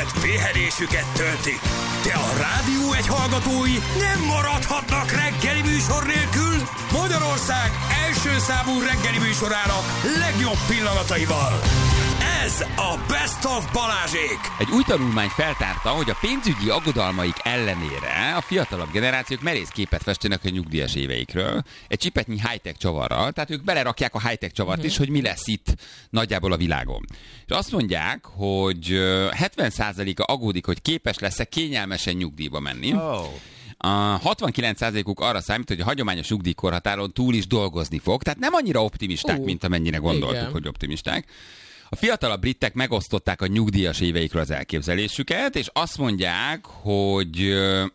őket pihenésüket töltik. De a rádió egy hallgatói nem maradhatnak reggeli műsor nélkül. Magyarország első számú reggeli műsorának legjobb pillanataival. Ez a Best of Balázsék! Egy új tanulmány feltárta, hogy a pénzügyi aggodalmaik ellenére a fiatalabb generációk merész képet festenek a nyugdíjas éveikről, egy csipetnyi high-tech csavarral, tehát ők belerakják a high-tech csavart is, hogy mi lesz itt nagyjából a világon. És azt mondják, hogy 70%-a aggódik, hogy képes lesz-e kényelmesen nyugdíjba menni. A 69%-uk arra számít, hogy a hagyományos nyugdíjkorhatáron túl is dolgozni fog, tehát nem annyira optimisták, mint amennyire gondoltuk, igen, hogy optimisták. A fiatalabb britek megosztották a nyugdíjas éveikről az elképzelésüket, és azt mondják, hogy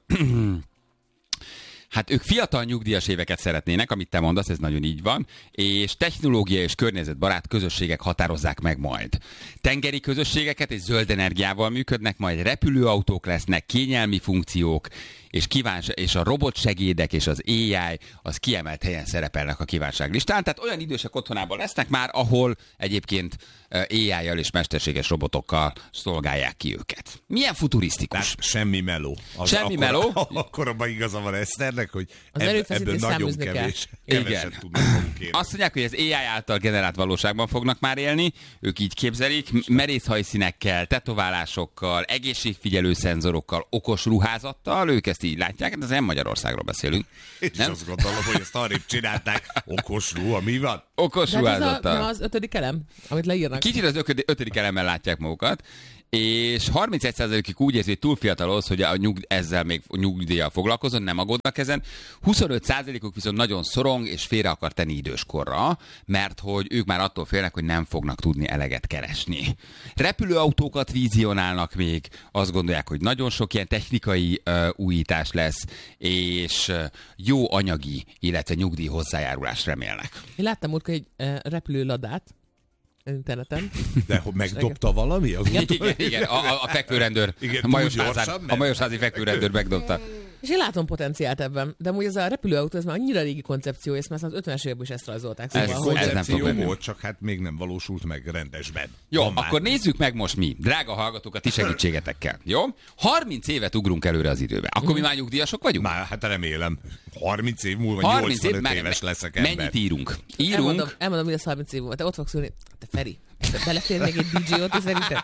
hát ők fiatal nyugdíjas éveket szeretnének, amit te mondasz, ez nagyon így van, és technológia és környezetbarát közösségek határozzák meg majd. Tengeri közösségeket és zöld energiával működnek, majd repülőautók lesznek, kényelmi funkciók, és a robotsegédek és az AI az kiemelt helyen szerepelnek a kívánságlistán. Tehát olyan idősek otthonában lesznek már, ahol egyébként AI-jal és mesterséges robotokkal szolgálják ki őket. Milyen futurisztikus. Tehát semmi meló. Semmi meló. Akkoriban igaza van Eszternek, hogy ebből nagyon keveset tudnak magunk élni. Azt mondják, hogy az AI által generált valóságban fognak már élni, ők így képzelik, merész hajszínekkel, tetoválásokkal, egészségfigyelő szenzorokkal, okos ruházattal, ők ezt így látják, de ez nem Magyarországról beszélünk. Én is azt gondolom, hogy ezt arrébb csinálták. Okos ruha, mi van? Okos ruházattal. Ez az 5. elem, amit leírnak. Kicsit az 5. elemmel látják magukat, és 31%-ük úgy érzi, hogy túl fiatal ahhoz, hogy ezzel még nyugdíjjal foglalkozon, nem aggódnak ezen. 25%-uk viszont nagyon szorong, és félre akar tenni időskorra, mert hogy ők már attól félnek, hogy nem fognak tudni eleget keresni. Repülőautókat vizionálnak még, azt gondolják, hogy nagyon sok ilyen technikai újítás lesz, és jó anyagi, illetve nyugdíj hozzájárulást remélnek. Én láttam múltkor egy repülőladát interneten. De megdobta valami? Igen, a fekvőrendőr, igen, a Majorsázi fekvőrendőr megdobta. És én látom potenciált ebben, de amúgy ez a repülőautó, ez már annyira régi koncepció, és már az 50-es években is ezt rajzolták. Szóval Ez koncepció volt, csak hát még nem valósult meg rendesben. Jó, akkor nézzük meg most mi, drága hallgatók, a ti segítségetekkel. Jó? 30 évet ugrunk előre az időbe. Akkor mi már nyugdíjasok vagyunk? Már hát remélem. 30 év múlva 85 éves leszek ember. Mennyit írunk? Elmondom, hogy ez 30 év múlva. Te ott fogsz ülni. Te Feri, belefér még egy DJ-ot, szerintem?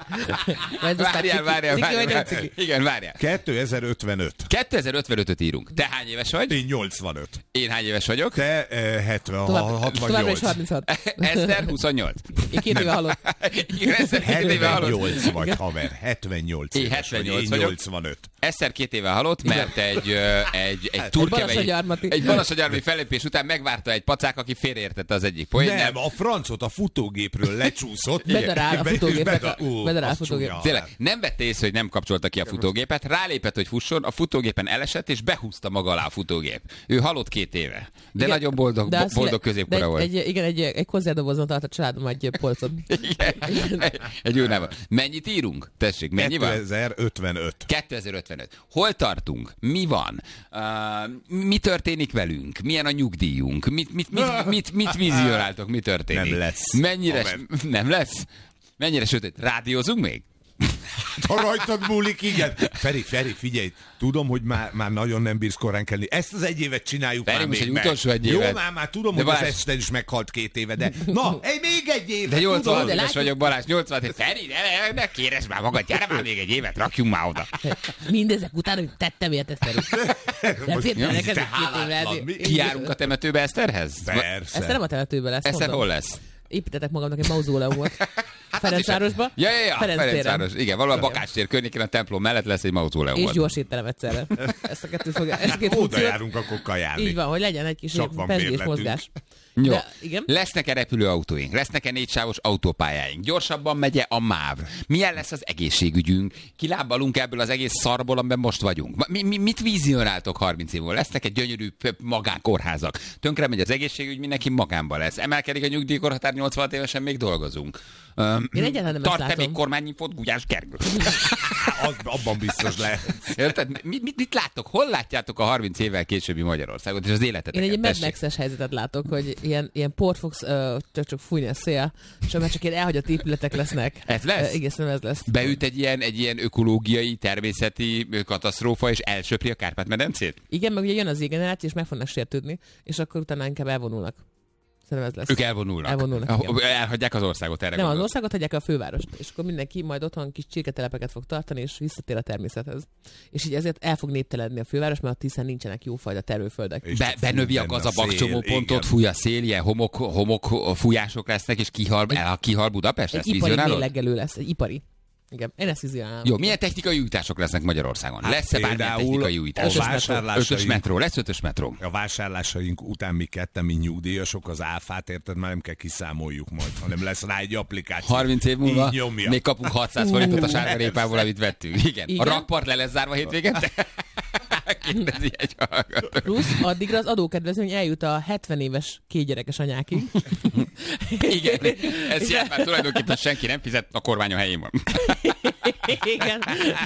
Várjál. Igen, várjál. 2055. 2055-öt írunk. Te hány éves vagy? Én 85. Én hány éves vagyok? Te 68. Továbbra is 36. Eszter 28. Én 2 éve halott. Eszter 2 éve halott. 78 vagy, haver. 78 én éves 78 vagy. Én vagyok. 85. Eszter 2 éve halott, mert egy Balassagyarmati fellépés után megvárta egy pacák, aki félreértette az egyik poént. Nem, a francot a futógépről lecsúszott. Bedarál a futógép. Tényleg, nem vette észre, hogy nem kapcsolta ki a futógépet, rálépett, hogy fusson, a futógépen elesett, és behúzta maga alá a futógép. Ő halott 2 éve. De igen, nagyon boldog középkora volt. Egy konzervdobozon tart a családom egy polcon. Egy urnában. Mennyit írunk? Tessék, mennyi van? 2055. 2055. Hol tartunk? Mi van? Mi történik velünk? Milyen a nyugdíjunk? Mit vizionáltok? Mi történik? Nem lesz. Nem lesz? Mennyire sötét? Rádiózunk még? Ha rajtad múlik, igen. Feri, figyelj, tudom, hogy már nagyon nem bírsz korán kelni. Ezt az 1 évet csináljuk Feri, már még egy meg. utolsó 1 évet. Jó, már tudom, de hogy Balázs... az Eszter is meghalt 2 éve, de na, még 1 évet. De 80 éves vagyok, Balázs, 80 éves. Feri, ne kéresd már magad, gyere már még 1 évet, rakjunk már oda. Mindezek után, hogy tettem érted, Feri. Nem fértem neked 2 évvel. Kijárunk a temetőbe Eszterhez? Persze. Eszter nem a temetőbe lesz. Eszter hol lesz? Építettek magamnak egy mauzóleumot. Ferencvárosba. Ja, Ferencváros. Igen, valahol a Bakács tér környékén a templom mellett lesz egy mauzóleum. És gyors étterem egyszerre. Ezt a kettőt fogja. Oda járunk akkor kajálni. Így van, hogy legyen egy kis pezsgés mozgás. Jó. Lesznek-e repülőautóink? Lesznek-e 4-sávos autópályáink? Gyorsabban megye a MÁV? Milyen lesz az egészségügyünk? Kilábalunk ebből az egész szarból, amiben most vagyunk? Mit vizionáltok 30 év múlva? Lesznek-e gyönyörű magánkórházak? Tönkre megy az egészségügy, mindenki magánban lesz. Emelkedik a nyugdíjkorhatár, 86 évesen még dolgozunk. Én egyáltalán nem ezt látom. Tart-e még kormányinfót, Gulyás Gergő? Abban biztos lehet. Érted? Mit láttok? Hol látjátok a 30 évvel későbbi Magyarországot és az életeteket? Én egy Mad Max-es helyzetet látok, hogy ilyen port fogsz csak fújni a szél, és már csak ilyen elhagyott épületek lesznek. Ez lesz? Igen, ez lesz. Beüt egy ilyen ökológiai, természeti katasztrófa, és elsöpri a Kárpát-medencét? Igen, meg ugye jön az generáció, és meg fognak sértődni, és akkor utána inkább elvonulnak. Szerintem ez lesz. Ők elvonulnak. Igen. Elhagyják az országot erre. Nem, az országot hagyják a fővárost, és akkor mindenki majd otthon kis csirketelepeket fog tartani, és visszatér a természethez. És így ezért el fog néptelenedni a főváros, mert a Tiszán nincsenek jófajta termőföldek. Benövi a gaz a bakcsomópontot, fúj a szél, ilyen homok fújások lesznek, és kihal Budapest? Egy ipari mérlegelő lesz, egy ipari. Igen, én ezt vizionálom. Jó, milyen technikai újítások lesznek Magyarországon? Hát lesz-e bármilyen technikai újítás? 5-ös metró, lesz 5-ös metró. A vásárlásaink után mi ketten, mint nyugdíjasok, az áfát, érted, már nem kell kiszámoljuk majd, hanem lesz rá egy applikáció. 30 év múlva még kapunk 600 forintot a sárgarépából, amit vettünk. Igen. A rakpart le lesz zárva hétvégente? Kérdezi egy hallgató. Plusz addigra az adókedvezmény eljut a 70 éves kétgyerekes anyákig. Igen, ez jár, már tulajdonképpen senki nem fizet, a kormány a helyén van. Igen.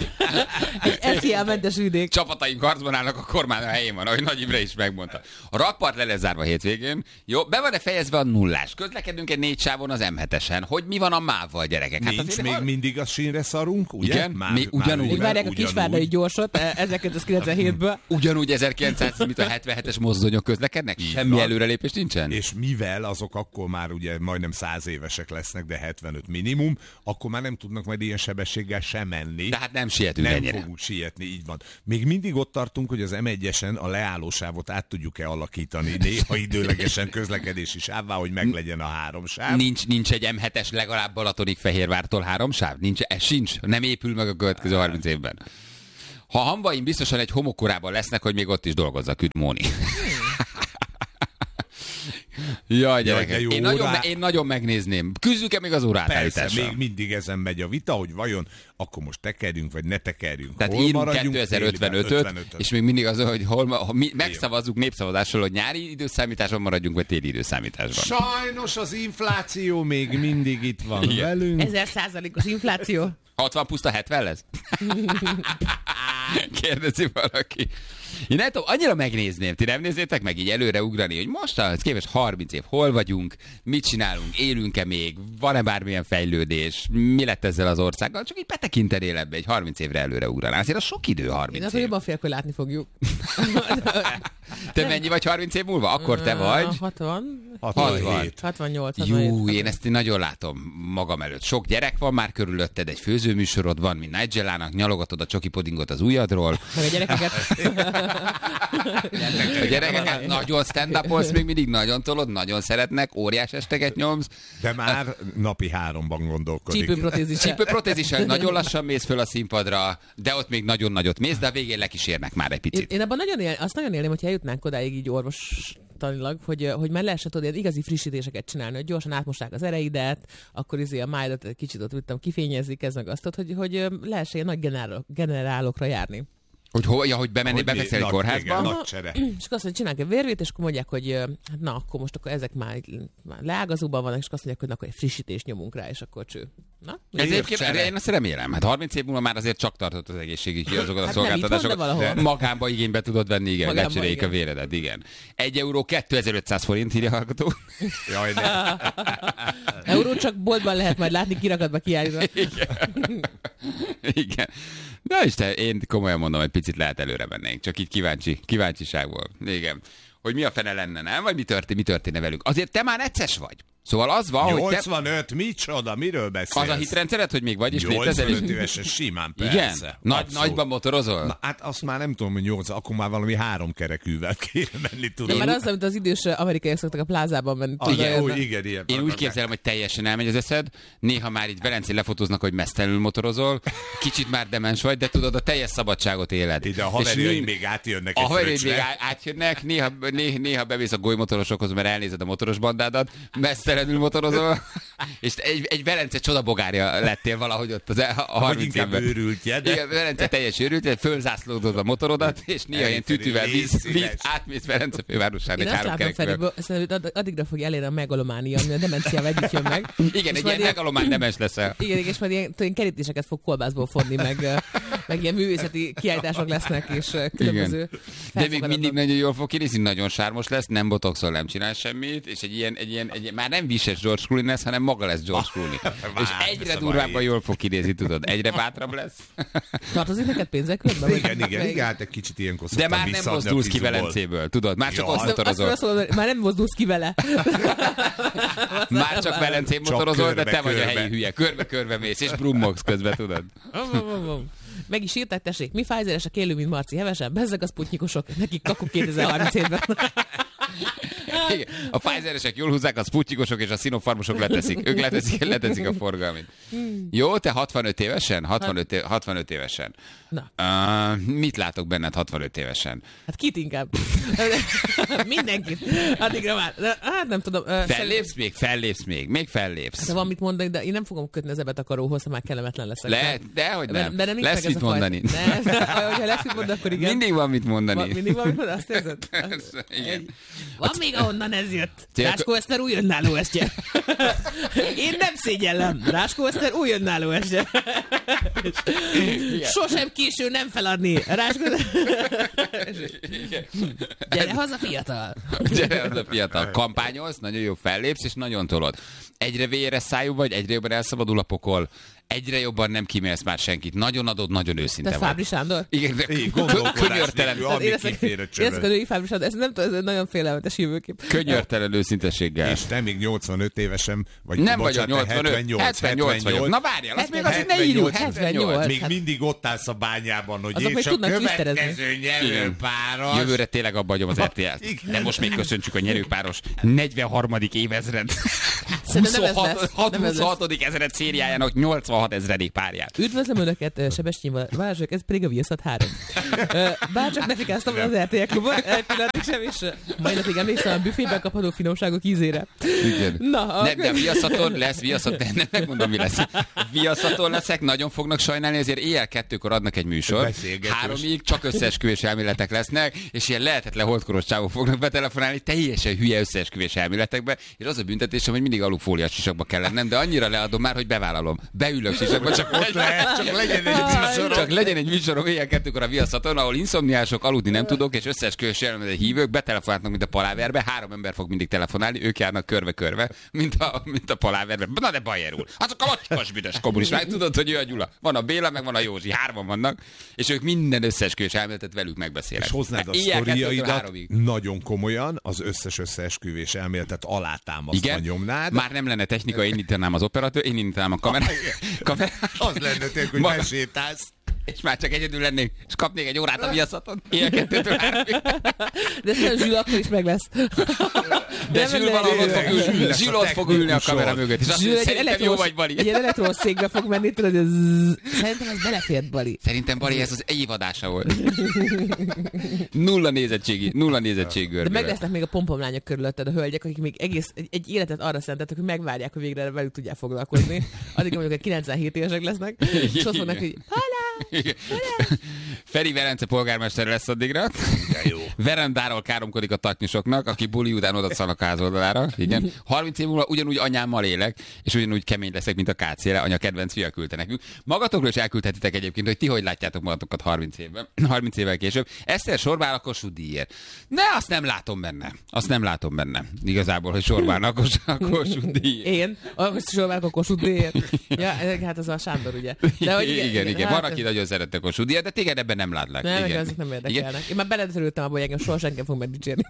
Egy SZIA-mentes üdék. Csapataink harcban állnak, a kormány a helyén van, ahogy Nagy Imre is megmondta. A rakpart le lesz zárva hétvégén. Jó, be van-e fejezve a nullás? Közlekedünk egy 4 sávon az M7-esen. Hogy mi van a MÁV-val, gyerekek? Hát nincs, még mindig a sínre szarunk, ugye? Igen, még ugyanúgy. Még várják a kisvárdai gyorsot 1997-ből. Ugyanúgy 1900, mint a 77-es mozdonyok közlekednek? Semmi előrelépés nincsen? És mivel azok akkor már ugye majdnem 100 évesek lesznek, de 75 minimum, akkor már nem tudnak majd ilyen sebességgel sem menni. De hát nem sietünk nem ennyire. fogunk sietni, így van. Még mindig ott tartunk, hogy az M1-esen a leállósávot át tudjuk-e alakítani, néha időlegesen közlekedési sávvá, hogy meglegyen a 3 sáv. Nincs egy M7-es legalább Balatonig Fehérvártól 3 sáv? Ez sincs. Nem épül meg a következő 30 évben. Ha Hamvaim biztosan egy homokkorában lesznek, hogy még ott is dolgozzak, üt Móni. Jaj, gyerekek, én nagyon megnézném. Küzdjük-e még az óraátállítással? Persze, még mindig ezen megy a vita, hogy vajon akkor most tekerjünk, vagy ne tekerjünk. Tehát hol írunk maradjunk? 2055-öt, és még mindig az, hogy megszavazzuk népszavazással, hogy nyári időszámításban maradjunk, vagy téli időszámításban. Sajnos az infláció még mindig itt van velünk. 1000%-os infláció. 60 puszta 70 lesz? Kérdezi valaki. Én nem tudom, annyira megnézném, ti nem nézzétek meg így előre ugrani, hogy mostanhoz képest 30 év, hol vagyunk, mit csinálunk, élünk-e még, van-e bármilyen fejlődés, mi lett ezzel az országgal, csak így betekintenél ebbe egy 30 évre előre ugranál. Azért az sok idő 30 Én év. azt jobban félek, hogy látni fogjuk. Te mennyi vagy 30 év múlva? Akkor te vagy? 68. Jó, én ezt nagyon látom magam előtt. Sok gyerek van már körülötted, egy főzőműsorod van, mint Nigellának, nyalogatod a csoki puddingot az ujjadról. Meg a gyerekeket. A gyerekeket nagyon stand-upolsz, még mindig nagyon tolod, nagyon szeretnek, óriás esteket nyomsz. De már napi 3-ban gondolkodik. Csípőprotézissel nagyon lassan mész föl a színpadra, de ott még nagyon nagyot mész, de a végén lekísérnek már egy picit. Én abban azt nagyon élném, hogyha eljutnánk odáig így orvostanilag, hogy már lehessen tudod igazi frissítéseket csinálni, hogy gyorsan átmossák az ereidet, akkor a májdat egy kicsit ott kifényezik, ez meg azt, hogy lehessen ilyen nagy generálokra járni. Hogy befekszel egy kórházba? Igen, nagy csere. És azt mondják, csinálják egy vérvét, és akkor mondják, hogy na, akkor most akkor ezek már leágazóban vannak, és azt mondják, hogy na, akkor egy frissítést nyomunk rá, és akkor cső. Na? Ez egyébként, én azt remélem. Hát 30 év múlva már azért csak tartott az egészségügyi azokat a szolgáltatásokat. Magánba igénybe tudod venni, igen, lecseréljék a véredet, igen. 1 euró 2500 forint, írja hallgató. Jaj, ne. Euró csak boltban lehet majd látni, kirakatba kiállítva. Igen. Na Isten, én komolyan mondom, hogy picit lehet előre mennénk. Csak így kíváncsiságból. Igen. Hogy mi a fene lenne, nem? Vagy mi történne velük? Azért te már necces vagy. Szóval az van, 85, hogy te... micsoda, miről beszélsz? Az a hitrendszered, hogy még vagy, és 85 évesen simán, persze. Igen? Nagyban motorozol? Na, hát azt már nem tudom, hogy 8, akkor már valami 3 kerekűvel kéne menni, tudom. De már az, amit az idős amerikaiak szoktak a plázában menni. Igen, ilyen. Én úgy képzelem, hogy teljesen elmegy az eszed, néha már így Velencén lefotóznak, hogy mesztelenül motorozol, kicsit már demens vagy, de tudod, a teljes szabadságot éled. Ide a haverjaim még átjönnek egy fröccsre. A haverjaim még átjönnek, néha bemész a golymotorosokhoz, mert elnézed a motoros bandádat, mesztelenül motorozol, és egy Velence csodabogárja lettél valahogy ott a 30 évben. Őrültje, de... Igen, Velence teljes őrültje, fölzászlódod a motorodat, és néha ilyen tütűvel átmész Velence fővárosán egy 3 kerekből. Addigra fog elérni a megalománia, ami a demenciával együtt jön meg. Igen, egy ilyen megalomán demens leszel. Igen, és majd ilyen kerítéseket fog kolbászból fonni, meg meg ilyen művészeti kiállítások lesznek, és különböző de még mindig nagyon jól fog kinézni, nagyon sármos lesz, nem botoxol, nem csinál semmit, és egy ilyen már nem vises George Clooney lesz, hanem maga lesz George Clooney. És egyre durvábban jól fog kinézni, tudod, egyre bátrabb lesz. Tartozik neked pénzek közben? Igen, hát egy kicsit ilyenkor de már nem mozdulsz ki Velencéből, tudod, már csak ott motorozol. Már nem mozdulsz ki vele. Már csak Velencén motorozol, de te vagy a helyi hülye. Körbe-körbe mész, és brummogsz közben, tudod. Meg is írták, tessék, mi Pfizeresek élő, mint Marci Hevesen, bezzeg a sputnikosok, nekik kakuk 2037-ben. Igen. A Pfizeresek jól húzzák, a sputnikosok és a Sinopharmosok leteszik. Ők leteszik a forgalmit. Jó, te 65 évesen? 65 évesen. Na. Mit látok benned 65 évesen? Hát kit inkább? Mindenkit. Addigra már. Hát nem tudom. Fellépsz még fellépsz. Hát, van mit mondani, de én nem fogom kötni az ebetakaróhoz, ha már kellemetlen leszek. Dehogy nem. De nem lesz mit mondani. Ha lesz mit mondani, akkor igen. Mindig van mit mondani. Mindig van mit mondani, azt érzed? Igen. Van még ahonnan ez jött. Ráskó Eszter újönnáló estje. Én nem szégyellem. Ráskó Eszter újönnáló estje. Sosem késő nem feladni. Ráskó... Gyere haza fiatal. Gyere haza fiatal. Kampányolsz, nagyon jó fellépsz, és nagyon tolod. Egyre véres szájú vagy, egyre jobban elszabadul a pokol. Egyre jobban nem kímélsz már senkit. Nagyon adod, nagyon őszinte vagy. Te Fábri Sándor? Igen, könyörtelen. Érzek a női Fábri Sándor, ez nem tudom, ez nagyon félelmetes jövőkép. Könyörtelen őszintességgel. És te még 85 évesen, vagy nem vagyok 78 vagyok. Na várjál, azt még azért ne írjuk. 78. Még mindig ott állsz a bányában, hogy és a következő nyerőpáros. Jövőre tényleg abba hagyom az RTL-t. De most még köszöntsük a nyerőpáros 43. évezred. 26. ezred szériájának 86 ezredik párját. Üdvözlöm Önöket, Sebestyén Balázsok, ez pedig a Viaszat 3. Bárcsak ne fikáztam az RTL klubban, pillanatig sem is. Mai napig emlékszem a büfében kapható finomságok ízére. Igen. Na, de a Viaszaton lesz, nem megmondom, mi lesz. Viaszaton leszek, nagyon fognak sajnálni, ezért éjjel 2-kor adnak egy műsor. 3-ig csak összeesküvés elméletek lesznek, és ilyen lehetetlen holdkoros csávok fognak betelefonálni, teljesen hülye összeesküvés elméletekbe, és az a büntetésem, hogy mindig alufóliás sisakba kell lennem, de annyira leadom már, hogy bevállalom. Beülök sisakba, csak legyen egy műsorom éjjel 2-kor a Viaszaton, ahol inszomniások, aludni nem tudok, és összeesküvés elméletek hívők betelefonálnak, mint a paláverbe, 3 ember fog mindig telefonálni, ők járnak körbe-körbe, mint a paláverbe. Na de Bajer úr, azok a locsikas büdös kommunisták, tudod, hogy ő a Gyula. Van a Béla, meg van a Józsi, 3-an vannak, és ők minden összeesküvés elméletet velük megbeszélnek. És hoznád a sztoriaidat nagyon komolyan, az összes összeesküvés elméletet alátámasztva nyomnád. Már nem lenne technika, én indítanám az operatőr, én indítanám a kamerát. Az lenne tényleg, hogy besétálsz. És már csak egyedül lennék, és kapnék egy órát a Viaszaton. Ilyen 2-től 3-ig. De szerintem Zsül akkor is meg lesz. De Zsül valahol ott fog ülni. Zsül ott fog ülni a kamera mögött. És azt mondja, szerintem jó vagy, Bali. Egy elektrós székbe fog menni, tudod, hogy szerintem ez belefért, Bali. Szerintem, Bali, ez az évadása volt. Nulla nézettség görből. De meg lesznek még a pompomlányok körülötted, a hölgyek, akik még egész egy életet arra szenteltek, hogy megvárják, hogy végre velük tudják foglalkozni. Addig mondjuk, hogy 97 évesek lesznek, és azt mondnak, hogy Feri Velence polgármester lesz addigra. Verendáról káromkodik a taknyosoknak, aki buli után oda szanak a ház oldalára. Igen. 30 év múlva ugyanúgy anyámmal élek, és ugyanúgy kemény leszek, mint a KC-re. Anya kedvenc fia küldte nekünk. Magatokról is elküldhetitek egyébként, hogy ti hogy látjátok magatokat 30 évvel később. Eszter sorba áll a Kossuth díjért. Ne, azt nem látom benne. Igazából, hogy sorba állnak a Kossuth díjért. Én? Sorba állnak a Kossuth díjért? Ja, hát az a Sándor, ugye. De, hogy igen. Van, aki nagyon szerette Kossuth díjat, de téged ebben nem látlak. Nem, igen. Azok nem érdekelnek. Én már beletörültem abba, hogy engem soha senki fog megdicsérni.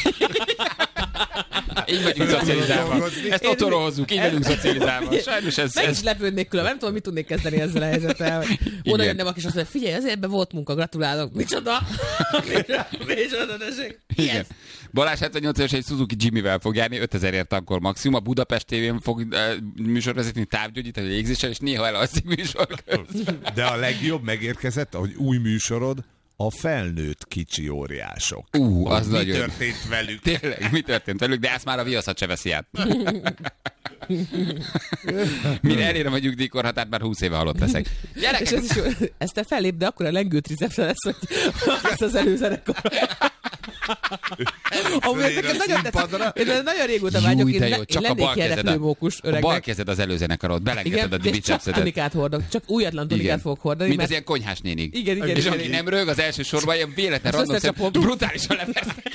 Így vagyunk szocializálva. Ezt otthonról hozzuk, így vagyunk szocializálva. Sajnos ez... Meg is lepődnék külön, nem tudom, mit tudnék kezdeni ezzel a helyzettel. Oda jönnem, aki azt mondja, figyelj, azért ebben volt munka, gratulálok. Micsoda? Micsoda, tessék? Igen. Balázs 78 éves egy Suzuki Jimmy-vel fog járni, 5000-ért tankol maximum. A Budapest TV-n fog műsorvezetni távgyógyítani, légzéssel, és néha elalszik műsor közben. De a legjobb megérkezett, hogy új műsorod, a felnőtt kicsi óriások. Az mi nagyon... történt velük? Tényleg, mi történt velük, de ezt már a Viaszat se veszi át. Mire elérem a nyugdíjkorhatárt, már 20 éve halott leszek. Gyerekek! És ez is jó. Ezt te fellép, de akkor a lengő tricepsre lesz, hogy az előzenekor. Amúgy Fölére a színpadra. én nagyon régóta vágyok, de jó, én csak a lennék bal ilyen kezed repülőmókus a bal öregnek. kezed az előzenekarod, belengeded a Igen, és csak bicepszedet. tunikát hordok, csak újatlan tunikát fogok hordani. Mint az mert ilyen konyhás nénik. Igen. És aki nem rög, az első sorban ilyen véletlen Azt random összecsapom. brutálisan levesznek.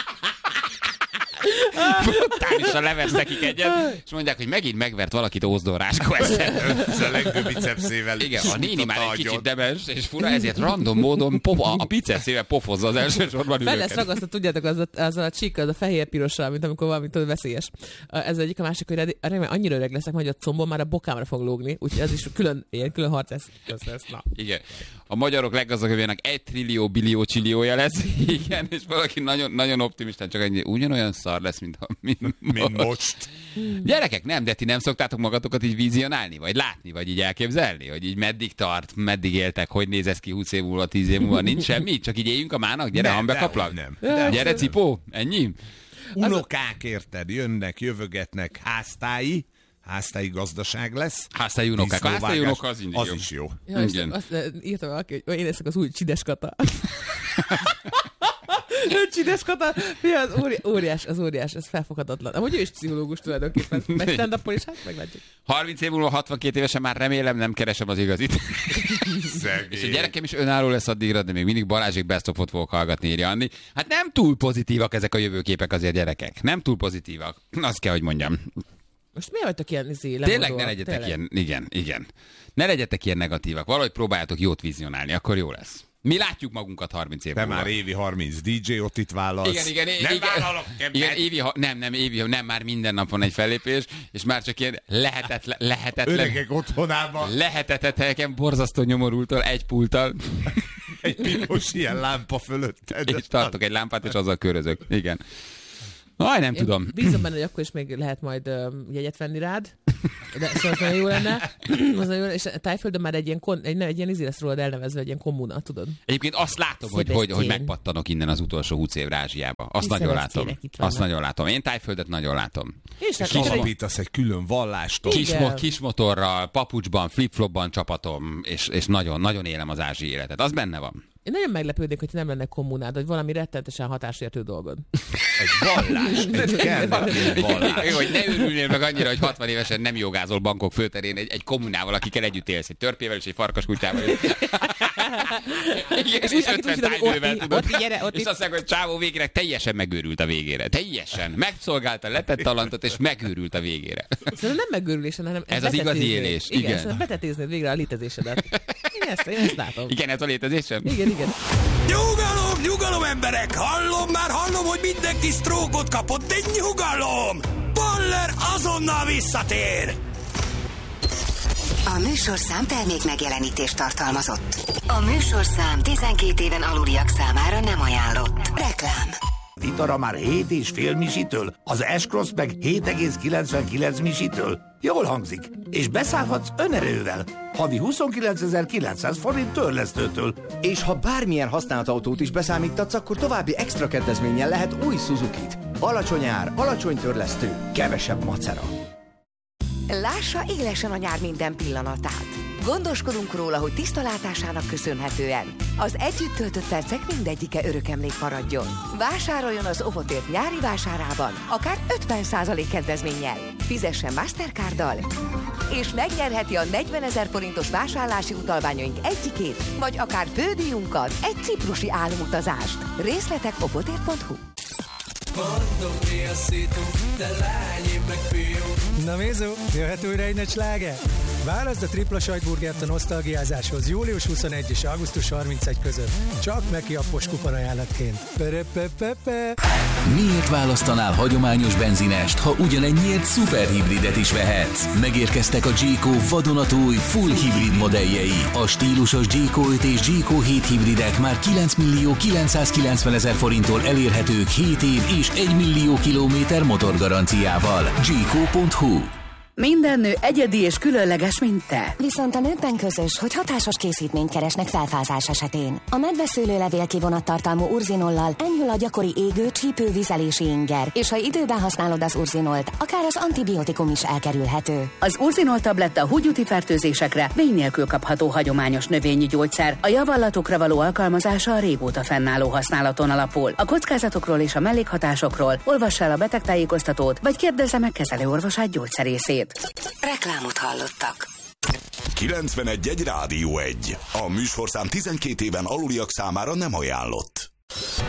Brutálisan levesz nekik egyet, és mondják, hogy megint megvert valakit Ózdor Ráskó eszetről. Ez a legjobb bicepszével. Igen, a néni már egy Agyon. kicsit demens, és fura, ezért random módon a bicepszével pofozza az első sorban fel lesz ülőket. ragasztva, tudjátok, az a csík, az a fehér-pirossal, mint amikor valami tudod, veszélyes. Ez egyik, a másik, hogy annyira öreg leszek, hogy a combom már a bokámra fog lógni, úgyhogy ez is külön harc lesz. Na. Igen. A magyarok leggazdagabbjának 1 trillió billió csilliója lesz. Igen, és valaki nagyon, nagyon optimistán csak ennyi, ugyanolyan szar lesz, Mint most. Gyerekek, nem, de ti nem szoktátok magatokat így vizionálni, vagy látni, vagy így elképzelni, hogy így meddig tart, meddig éltek, hogy néz ez ki 20 év múlva, 10 év múlva, nincs semmi, csak így éljünk a mának, gyere, hambekaplak. Nem. Gyere, cipó, ennyi? Unokák, érted, jönnek, jövögetnek, háztái gazdaság lesz. Háztály unokák. A háztály Disznóvágás, unoka az mindig az jó. is jó. Ja, és Igen. azt írtam valaki, hogy én leszek az új Csides Kata. Csides Kata, az óriás, ez felfoghatatlan. Amúgy ő is pszichológus tulajdonképpen. Meg stand-up-ol is, hát meglátjuk. 30 év múlva, 62 évesen már remélem nem keresem az igazit. És a gyerekem is önálló lesz addigra, de még mindig Balázsék Best of-ot fogok hallgatni, írja Anni. Hát nem túl pozitívak ezek a jövőképek azért, gyerekek. Nem túl pozitívak. Azt kell, hogy mondjam. Most miért vagytok ilyen Tényleg ne legyetek ilyen. Ne legyetek ilyen negatívak. Valahogy próbáljátok jót vizionálni, akkor jó lesz. Mi látjuk magunkat 30 év Te múlva. már évi 30 DJ-ot itt vállalsz. Igen. Nem vállalok évi, nem, már minden nap van egy fellépés, és már csak ilyen lehetetlen. Öregek otthonában Lehetetlen helyeken borzasztó nyomorultól, egy pulttal, egy piros ilyen lámpa fölötted. és tartok egy lámpát, és azzal körözök. Igen. Nem tudom. Bízom benne, hogy akkor is még lehet majd jegyet venni rád. De szóval az nagyon jó lenne. Az nagyon jó, és Tájföldön már egy ilyen izé lesz rólad elnevezve, egy ilyen kommuna, tudod. Egyébként azt látom, hogy megpattanok innen az utolsó 20 év Ázsiába. Azt nagyon látom. Azt nagyon látom. Én Tájföldet nagyon látom. És hát Alapítasz egy külön vallást. Kis motorral, papucsban, flip-flopban csapatom, és nagyon, nagyon élem az ázsiai életet. Az benne van. Én nagyon meglepődnék, hogy nem lenne kommunád, vagy valami rettentesen hatásértő dolgod. Egy vallás. Egy vallás. Hogy ne örülnél meg annyira, hogy 60 évesen nem jogázol bankok főterén egy kommunával, akikkel együtt élsz, egy törpével és egy farkaskutyával. Igen, és 50 tájnővel tudod. És azt mondják, hogy csávó végére teljesen megőrült a végére. Teljesen. Megszolgálta, letett talantot, és megőrült a végére. Szerintem nem megőrülésen, hanem ez az igazi élés. Igen. Szerintem betetéznéd végre a létezésedet. Én ezt látom. Igen, ez a létezésem? Igen. Nyugalom, emberek! Hallom, hogy mindenki sztrókot kapott, de nyugalom! Baller azonnal visszatér! A műsorszám termék megjelenítést tartalmazott. A műsorszám 12 éven aluliak számára nem ajánlott. Reklám. Itara már 7,5 misitől, az S-Cross meg 7,99 misitől. Jól hangzik, és beszállhatsz önerővel. Havi 29.900 forint törlesztőtől. És ha bármilyen használt autót is beszámítatsz, akkor további extra kedvezménnyel lehet új Suzukit. Alacsony ár, alacsony törlesztő, kevesebb macera. Lássa élesen a nyár minden pillanatát. Gondoskodunk róla, hogy tisztalátásának köszönhetően az együtt töltött percek mindegyike örökemlék maradjon. Vásároljon az Ovotért nyári vásárában, akár 50% kedvezménnyel. Fizessen Mastercarddal, és megnyerheti a 40 000 forintos vásárlási utalványaink egyikét, vagy akár fődíjunkat, egy ciprusi álomutazást. Részletek ovotért.hu. Na Mézó, jöhet újra egy nagy sláger? Válaszd a tripla sajtburgert a nosztalgiázáshoz július 21 és augusztus 31 között. Csak megkiappos kuponajánlatként. Perepepepe. Miért választanál hagyományos benzinest, ha ugyanennyiért szuperhibridet is vehetsz? Megérkeztek a Jayco vadonatúj full hibrid modelljei. A stílusos Jayco 5 és Jayco 7 hibridek már 9.990.000 forinttól elérhetők 7 év és 1 millió kilométer motorgaranciával. Jayco.hu. Minden nő egyedi és különleges, mint te. Viszont a nőkben közös, hogy hatásos készítményt keresnek felfázás esetén. A medveszőlőlevél kivonattartalmú urzinollal enyhül a gyakori égő, csípő, vizelési inger, és ha időben használod az urzinolt, akár az antibiotikum is elkerülhető. Az urzinol tabletta húgyúti fertőzésekre vény nélkül kapható hagyományos növényi gyógyszer. A javallatokra való alkalmazása a régóta fennálló használaton alapul. A kockázatokról és a mellékhatásokról olvass el a betegtájékoztatót, vagy kérdezze meg kezelőorvosát gyógyszerészét. Reklámot hallottak. 91.1 Rádió 1. A műsorszám 12 éven aluliak számára nem ajánlott.